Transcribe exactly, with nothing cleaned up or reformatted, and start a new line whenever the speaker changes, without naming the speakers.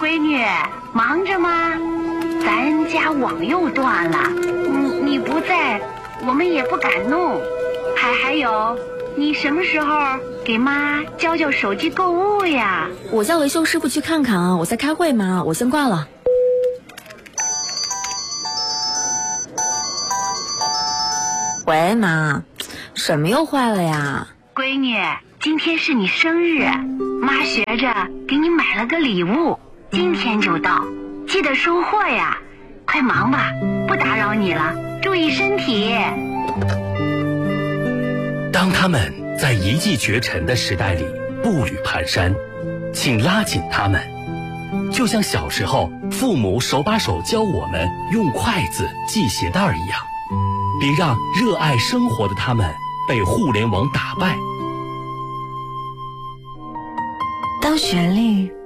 闺女，忙着吗？咱家网又断了，你你不在，我们也不敢弄。还还有，你什么时候给妈教教手机购物呀？
我叫维修师傅去看看啊，我在开会嘛，我先挂了。喂，妈，什么又坏了呀？
闺女，今天是你生日，妈学着给你买了个礼物，今天就到，记得收货呀。快忙吧，不打扰你了，注意身体。
当他们在一骑绝尘的时代里步履蹒跚，请拉紧他们，就像小时候父母手把手教我们用筷子系鞋带一样，别让热爱生活的他们被互联网打败。
当旋律